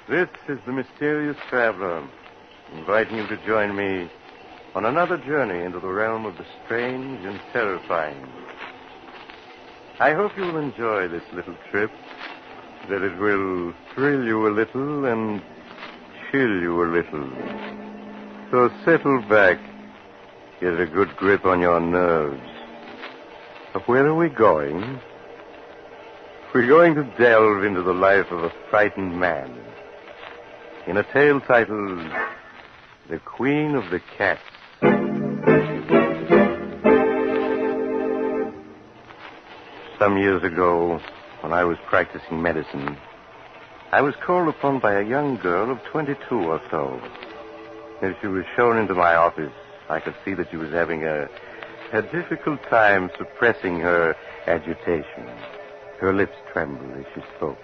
This is the Mysterious Traveler, inviting you to join me on another journey into the realm of the strange and terrifying. I hope you will enjoy this little trip, that it will thrill you a little and chill you a little. So settle back, get a good grip on your nerves. But where are we going? We're going to delve into the life of a frightened man in a tale titled The Queen of the Cats. Some years ago, when I was practicing medicine, I was called upon by a young girl of 22 or so. As she was shown into my office, I could see that she was having a difficult time suppressing her agitation. Her lips trembled as she spoke.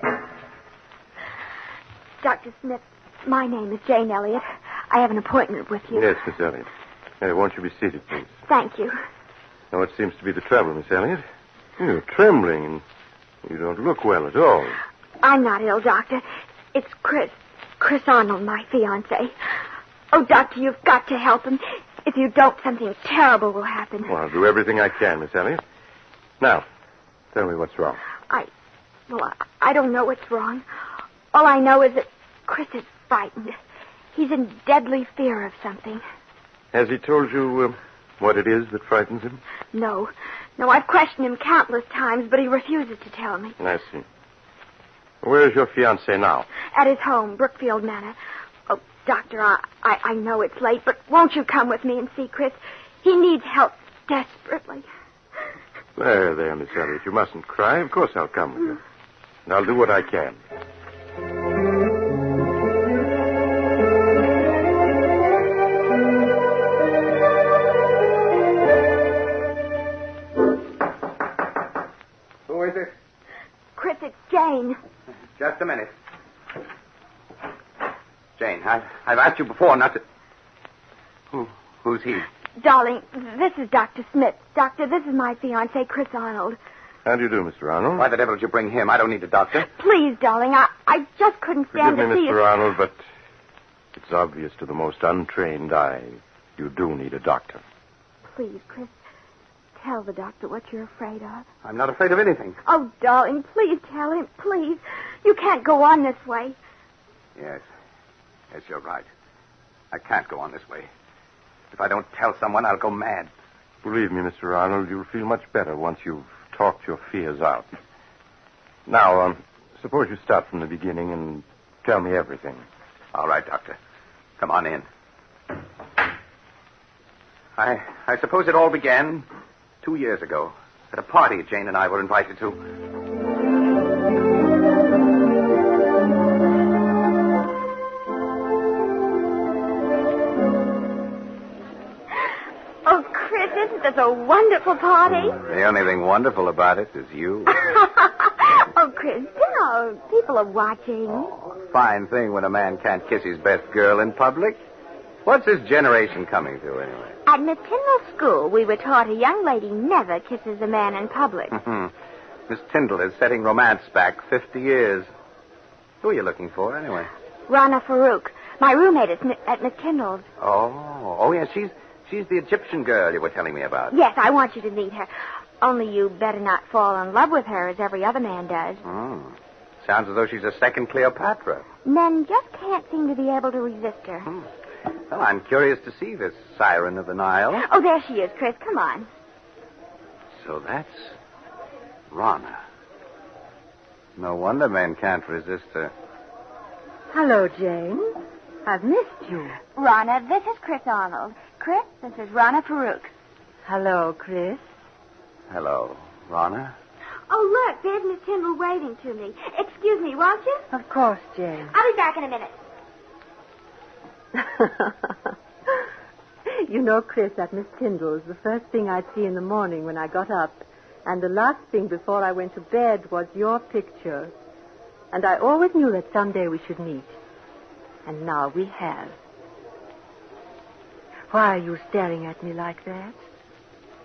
Dr. Smith, my name is Jane Elliott. I have an appointment with you. Yes, Miss Elliott. Won't you be seated, please? Thank you. Now, what seems to be the trouble, Miss Elliott? You're trembling, and you don't look well at all. I'm not ill, Doctor. It's Chris Arnold, my fiancé. Oh, Doctor, you've got to help him. If you don't, something terrible will happen. Well, I'll do everything I can, Miss Elliott. Now, tell me what's wrong. I don't know what's wrong. All I know is that Chris is frightened. He's in deadly fear of something. Has he told you what it is that frightens him? No, I've questioned him countless times, but he refuses to tell me. I see. Where is your fiancé now? At his home, Brookfield Manor. Oh, Doctor, I know it's late, but won't you come with me and see Chris? He needs help desperately. There, Miss Elliott. You mustn't cry. Of course I'll come with you. And I'll do what I can. Who is it? Chris, it's Jane. Just a minute. Jane, I've asked you before not to... Who's he? Darling, this is Dr. Smith. Doctor, this is my fiancé, Chris Arnold. How do you do, Mr. Arnold? Why the devil did you bring him? I don't need a doctor. Please, darling, I just couldn't stand Forgive to me, see Mr. Arnold, but it's obvious to the most untrained eye you do need a doctor. Please, Chris, tell the doctor what you're afraid of. I'm not afraid of anything. Oh, darling, please tell him, please. You can't go on this way. Yes, you're right. I can't go on this way. If I don't tell someone, I'll go mad. Believe me, Mr. Arnold, you'll feel much better once you've talked your fears out. Now, suppose you start from the beginning and tell me everything. All right, Doctor. Come on in. I suppose it all began 2 years ago at a party Jane and I were invited to. Isn't this a wonderful party? The only thing wonderful about it is you. Oh, Chris, don't. People are watching. Oh, fine thing when a man can't kiss his best girl in public. What's this generation coming to, anyway? At Miss Tyndall's school, we were taught a young lady never kisses a man in public. Miss Tyndall is setting romance back 50 years. Who are you looking for, anyway? Rana Farouk, my roommate at Miss Tyndall's. Oh, yes, She's the Egyptian girl you were telling me about. Yes, I want you to meet her. Only you better not fall in love with her as every other man does. Sounds as though she's a second Cleopatra. Men just can't seem to be able to resist her. Well, I'm curious to see this siren of the Nile. Oh, there she is, Chris. Come on. So that's Rana. No wonder men can't resist her. Hello, Jane. I've missed you. Rana, this is Chris Arnold. Chris, this is Rana Farouk. Hello, Chris. Hello, Rana. Oh, look, there's Miss Tyndall waving to me. Excuse me, won't you? Of course, Jane. I'll be back in a minute. You know, Chris, at Miss Tyndall's, the first thing I'd see in the morning when I got up, and the last thing before I went to bed was your picture. And I always knew that someday we should meet. And now we have. Why are you staring at me like that?